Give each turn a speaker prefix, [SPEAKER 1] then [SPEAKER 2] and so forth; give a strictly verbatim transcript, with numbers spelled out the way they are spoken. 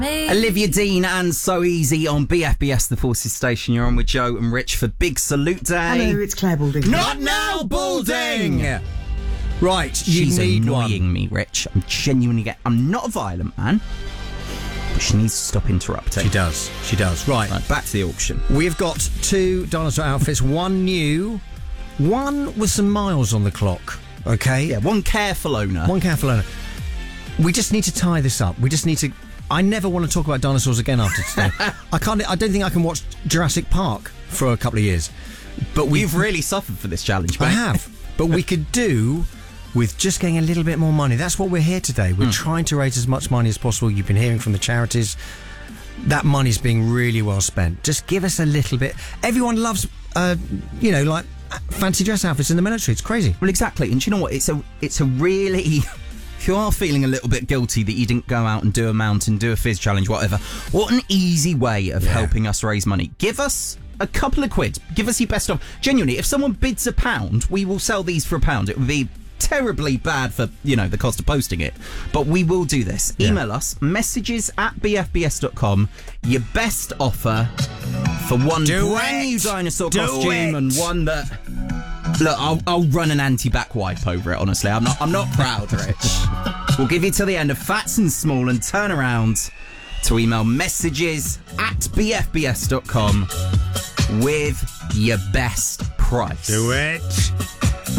[SPEAKER 1] Olivia Dean and So Easy on B F B S, the Forces Station. You're on with Joe and Rich for Big Salute Day.
[SPEAKER 2] Hello, it's Claire Balding.
[SPEAKER 1] Not now, Balding!
[SPEAKER 2] Right, you
[SPEAKER 1] She's
[SPEAKER 2] need
[SPEAKER 1] annoying
[SPEAKER 2] one.
[SPEAKER 1] me, Rich. I'm genuinely get. I'm not a violent man, but she needs to stop interrupting.
[SPEAKER 2] She does. She does. Right.
[SPEAKER 1] Right, back to the auction.
[SPEAKER 2] We've got two dinosaur outfits, one new, one with some miles on the clock. Okay?
[SPEAKER 1] Yeah, one careful owner.
[SPEAKER 2] One careful owner. We just need to tie this up. We just need to... I never want to talk about dinosaurs again after today. I can't. I don't think I can watch Jurassic Park for a couple of years. But
[SPEAKER 1] You've really suffered for this challenge, mate.
[SPEAKER 2] I have. But we could do with just getting a little bit more money. That's what we're here today. We're mm. trying to raise as much money as possible. You've been hearing from the charities. That money's being really well spent. Just give us a little bit. Everyone loves, uh, you know, like fancy dress outfits in the military. It's crazy.
[SPEAKER 1] Well, exactly. And do you know what? It's a, it's a really... If you are feeling a little bit guilty that you didn't go out and do a mountain, do a fizz challenge, whatever, what an easy way of yeah. helping us raise money. Give us a couple of quid. Give us your best of. Genuinely, if someone bids a pound, we will sell these for a pound. It would be terribly bad for, you know, the cost of posting it. But we will do this. Yeah. Email us, messages at b f b s dot com, your best offer for one
[SPEAKER 2] do
[SPEAKER 1] brand
[SPEAKER 2] it.
[SPEAKER 1] new dinosaur
[SPEAKER 2] do
[SPEAKER 1] costume
[SPEAKER 2] it.
[SPEAKER 1] and one that... Look, I'll, I'll run an anti-back wipe over it, honestly. I'm not I'm not proud, Rich. We'll give you till the end of Fats and Small and turn around to email messages at b f b s dot com with your best price.
[SPEAKER 2] Do it.